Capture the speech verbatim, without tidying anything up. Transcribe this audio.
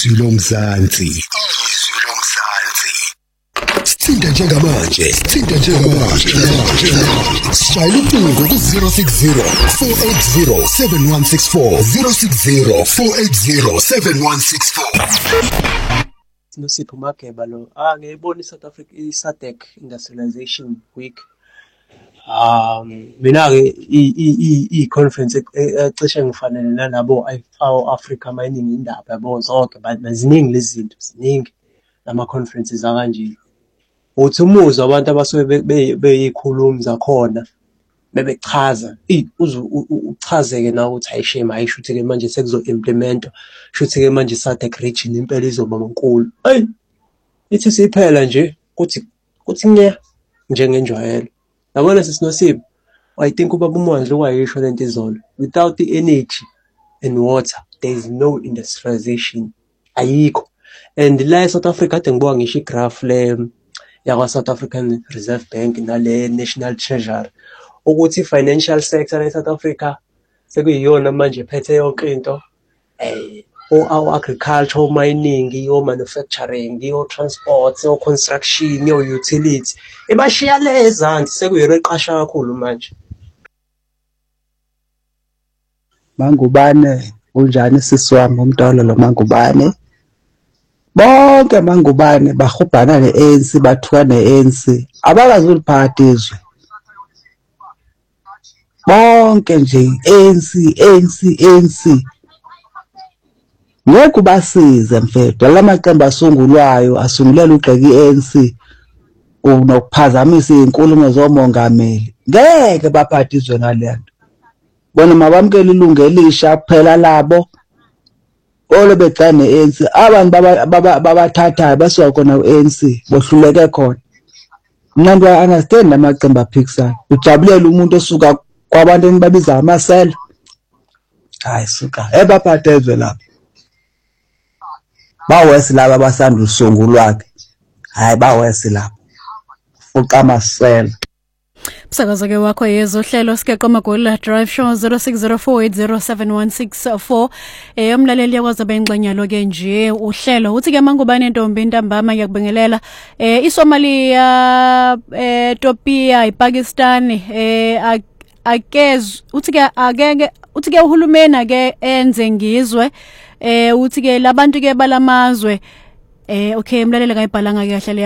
izwi lomzansi, izwi lomzansi. Sithinta njengamanje, sithinta njengamanje. Shayela ucingo ku zero six zero four eight zero seven one six four zero six zero four eight zero seven one six four. Nosipho Mageba lo ah ngiyibona iSouth Africa iSADC Industrialization Week. Um mina ke i conference ecishe ngifanele nalabo Africa mining indaba yabo zonke baziningi lezi zinto ziningi nama conferences akanje. Uthi umuzwa abantu abasuke beyikhulumi zakhona bebechaza uchazeke nawe uthi ayishema ayishuthi ke manje sekuzo implementa shuthi ke manje iSADC region impela izoba enkulu. Hey ithi siphela nje kuthi kuthi nya njengenjwayelo. Yabona sisinosipho I think ubaba uMwandla wayisho lento izolo, without the energy and water there is no industrialization, ayikho. And la eSouth Africa ade ngibuka ngisho igraph le yakwa South African Reserve Bank nale National Treasury ukuthi financial sector e South Africa sekuyiyona manje phethe yonke into, eh o agriculture, mining, o manufacturing, o transport, o construction, o utility ebashiya lezansi sekuyireqasha kakhulu manje. Mangubane unjani sisi wami umntolo lo Mangubane? Bonke Mangubane bahubhana ne-A N C bathuka ne-A N C abakazi uliphatha izwe. Bonke nje A N C A N C A N C ngeke ubasize mfethu lamaqembu asungulwayo asungulela ugxeka i-A N C unokuphazamisa izinkulumo zomongameli ngeke baphathe izwe ngalento. Bona mabamkele ilungu elisha kuphela labo olo begcana ne-A N C abantu babathathayo basuka khona ku-A N C bohluleke khona. Mina ngiya understand lamaqembu aphikisana ujabulela umuntu osuka kwabantu enibabiza amasela. Hayi suka ebaphathe izwe lapho bawesi laba abasanda usungulwa ke hayi bawesi lapho fuqa amasela. Msakazo ke wakho yezohlelo sikeqo Magola Drive Show zero six zero four eight zero seven one six four. Eh umlaleli yakwazi abengxenya lo ke nje uhlelo uthi ke Mangubane ntombi ntambama ngiyakubingelela eh iSomalia eh Ethiopia iPakistan eh akez uthi ke akeke uthi ke uhulumeni ake enze ngizwe eh uthi ke labantu ke balamazwe eh okay umlaleli kayibhalanga kahle.